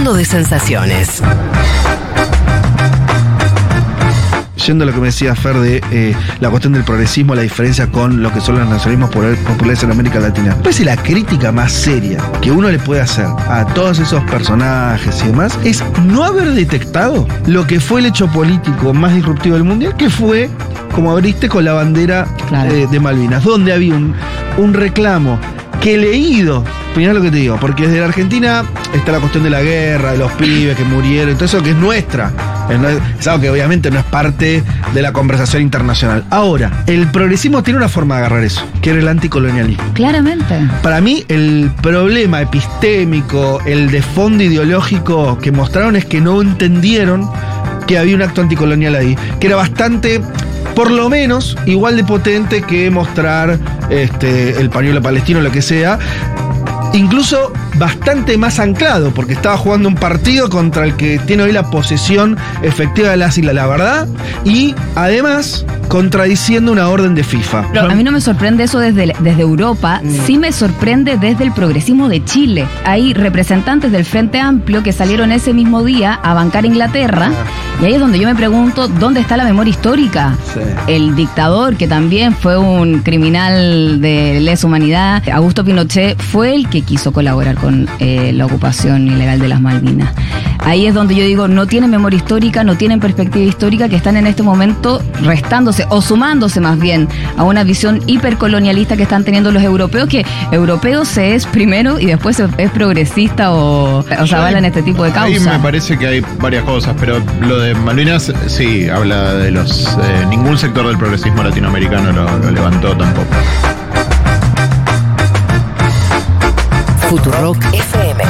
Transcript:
Mundo de sensaciones. Yendo a lo que me decía Fer de la cuestión del progresismo, la diferencia con lo que son los nacionalismos populares en América Latina. Me parece la crítica más seria que uno le puede hacer a todos esos personajes y demás es no haber detectado lo que fue el hecho político más disruptivo del mundial, que fue, como abriste, con la bandera de Malvinas, donde había un reclamo que leído, mirá lo que te digo, porque desde la Argentina está la cuestión de la guerra, de los pibes que murieron, todo eso que es nuestra. Es algo que obviamente no es parte de la conversación internacional. Ahora, el progresismo tiene una forma de agarrar eso, que era el anticolonialismo. Claramente. Para mí, el problema epistémico, el de fondo ideológico que mostraron es que no entendieron que había un acto anticolonial ahí, que era bastante, por lo menos, igual de potente que mostrar el pañuelo palestino o lo que sea. Incluso bastante más anclado, porque estaba jugando un partido contra el que tiene hoy la posesión efectiva de las islas, la verdad, y además contradiciendo una orden de FIFA. Pero a mí no me sorprende eso desde Europa, sí me sorprende desde el progresismo de Chile. Hay representantes del Frente Amplio que salieron ese mismo día a bancar Inglaterra, y ahí es donde yo me pregunto, ¿dónde está la memoria histórica? Sí. El dictador, que también fue un criminal de lesa humanidad, Augusto Pinochet, fue el que quiso colaborar con la ocupación ilegal de las Malvinas. Ahí es donde yo digo, no tienen memoria histórica, no tienen perspectiva histórica, que están en este momento restándose o sumándose más bien a una visión hipercolonialista que están teniendo los europeos, que europeo se es primero y después es progresista o se avalan este tipo de causas. Ahí me parece que hay varias cosas, pero lo de Malvinas sí habla de los... ningún sector del progresismo latinoamericano lo levantó tampoco. Futurock FM.